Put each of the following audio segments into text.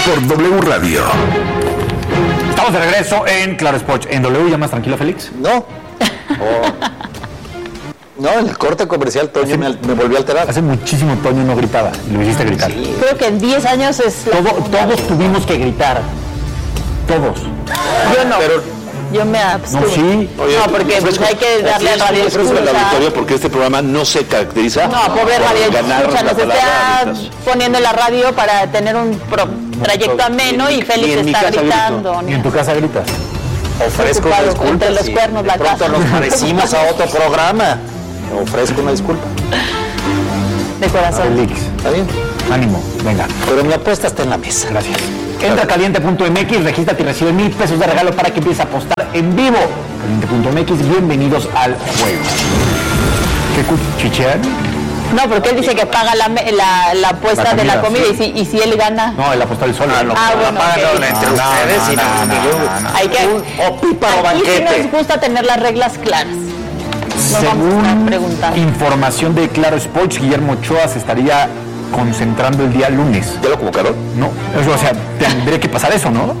por W Radio. Estamos de regreso en Claro Sports. ¿En W ya más tranquilo, Félix? No. No, en el corte comercial Toño me volvió a alterar. Hace muchísimo Toño no gritaba y lo hiciste gritar. Sí. Creo que en 10 años es... Todos tuvimos que gritar. Todos. Yo no. Pero yo me abstuve. No, sí. Oye, No, porque pues, hay que darle a Radio Escucha al Escucha. auditorio porque este programa no se caracteriza No, pobre por Radio ganar Escucha, la nos palabra. está poniendo la radio para tener un trayecto ameno y Félix en mi está casa gritando. ¿Y en tu casa gritas? ofrezco una Ocupado disculpa. entre los si cuernos de la pronto casa. nos parecimos a otro programa. Ofrezco una disculpa. De corazón. Félix, ¿Está bien? ánimo, venga. Pero mi apuesta está en la mesa. Gracias. Entra a caliente.mx, regístrate y recibe 1,000 pesos de regalo para que empieces a apostar en vivo. Caliente.mx, bienvenidos al juego. ¿Qué cuchichean? No, porque él dice que paga la apuesta La de la comida, comida y si él gana. No, él apostó el solo. Bueno, ok. entre ustedes y Hay que, o píparo aquí sí banquete. nos gusta tener las reglas claras. No vamos a estar Según preguntando. información de Claro Sports, Guillermo Ochoa se estaría concentrando el día lunes. ¿Ya lo convocaron? No, o sea, tendría que pasar eso, ¿no?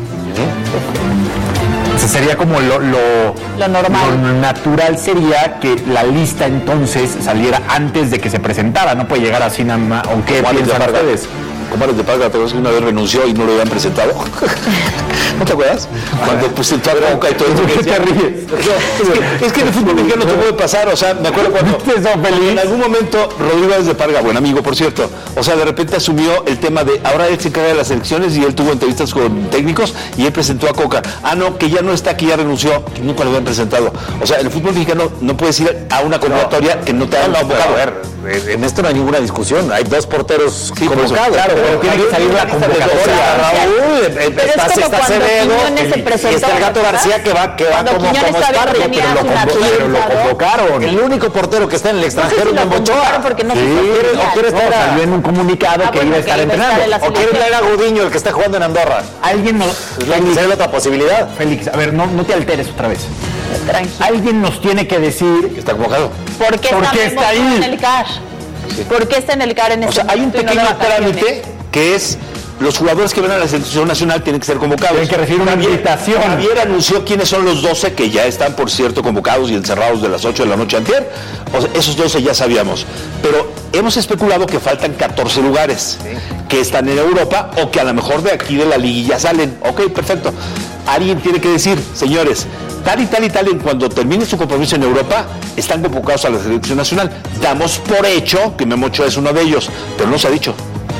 O sea, sería como lo normal. Lo natural sería que la lista entonces saliera antes de que se presentara. No puede llegar así nada más. ¿O qué piensan ustedes? Como Alex de Parga, ¿te acuerdas que una vez renunció y no lo habían presentado? ¿No te acuerdas? Cuando presentó a Boca y todo esto. ¿Por qué te ríes? Es que en el fútbol mexicano te puede pasar, o sea, me acuerdo cuando en algún momento Rodrigo Alex de Parga, buen amigo por cierto, o sea, de repente asumió el tema de ahora él se encarga de las elecciones y él tuvo entrevistas con técnicos y él presentó a Coca. Ah, no, que ya no está, que ya renunció, que nunca lo habían presentado. O sea, el fútbol mexicano no puedes ir a una convocatoria que no te hayan convocado. A ver, en esto no hay ninguna discusión. Hay dos porteros convocados. Claro, pero tiene que salir la convocatoria. Raúl, Pero es como está cuando Acevedo Quiñones se presentó, y está el Gato ¿verdad? García que va Cuando como Quiñones todavía esparro, tenía pero su lo naturalizado. convocaron. El único portero que está en el No sé extranjero si es lo Memo Ochoa. convocaron porque no Sí, se o quiere No, estar salió en un comunicado que bueno, iba a que estar iba a estar entrenando. en la o quiere traer a Gudiño, el que está jugando en Andorra. Alguien nos... Esa es la otra posibilidad. Félix, a ver, no te alteres otra vez. Tranquilo. Alguien nos tiene que decir... Que está convocado. ¿Por qué ¿Por está, qué Memo está ahí? en el CAR? ¿Por qué está en el CAR en O este sea, hay un momento y no de pequeño vacaciones? trámite que es los jugadores que van a la selección nacional tienen que ser convocados. Tienen que recibir una invitación. Javier anunció quiénes son los 12 que ya están, por cierto, convocados y encerrados de las 8 de la noche antier. O sea, esos 12 ya sabíamos. Pero hemos especulado que faltan 14 lugares que están en Europa o que a lo mejor de aquí de la liguilla salen. Ok, perfecto. Alguien tiene que decir, señores, tal y tal y tal, en cuando termine su compromiso en Europa, están convocados a la selección nacional. Damos por hecho que Memo Ochoa es uno de ellos, pero no se ha dicho.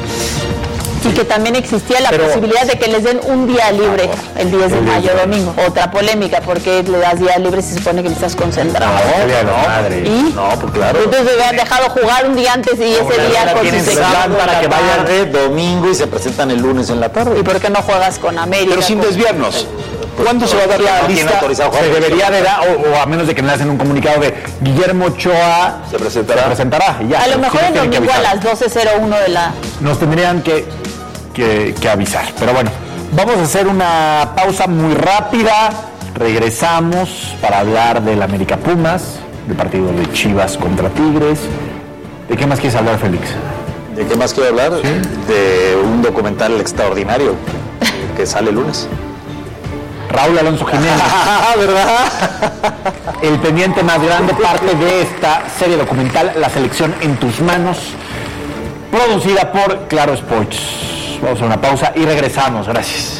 Y que también existía la posibilidad de que les den un día libre el 10 de mayo, domingo. Otra polémica, porque le das día libre si se supone que estás concentrado. ¿Y? No, pues claro. Entonces le habían dejado jugar un día antes y ese día con Tienen sus plan equipos. para que vayan de domingo y se presentan el lunes en la tarde. ¿Y por qué no juegas con América? Pero sin con- desviarnos. ¿Cuándo se va a dar la No tiene lista? autorizado Se jugar. debería de dar, o a menos de que me hacen un comunicado de Guillermo Ochoa Se presentará. y ya. A lo Pero mejor sí el nos tienen que domingo a avisar. las 12:01 de la... Nos tendrían que avisar. Pero bueno, vamos a hacer una pausa muy rápida. Regresamos para hablar del América Pumas, del partido de Chivas contra Tigres. ¿De qué más quieres hablar, Félix? ¿De qué más quiero hablar? De un documental extraordinario que sale el lunes. Raúl Alonso Jiménez, ¿Verdad? el pendiente más grande, parte de esta serie documental, La Selección en tus manos, producida por Claro Sports. Vamos a una pausa y regresamos. Gracias.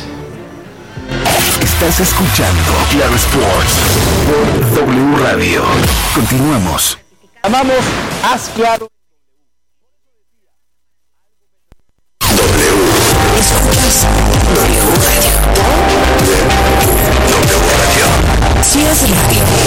Estás escuchando Claro Sports por W Radio. Continuamos. Llamamos Haz Claro. Escuchas W Radio. W Radio. Si es radio.